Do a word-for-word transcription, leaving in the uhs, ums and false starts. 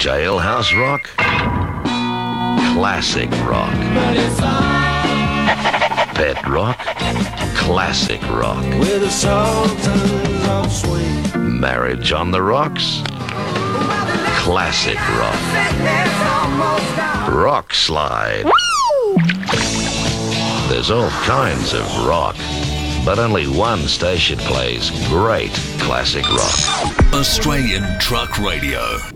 Jailhouse rock, classic rock. Pet rock, classic rock. With the sultans of swing. Marriage on the Rocks, classic rock. Rock slide. There's all kinds of rock, but only one station plays great classic rock. Australian Truck Radio.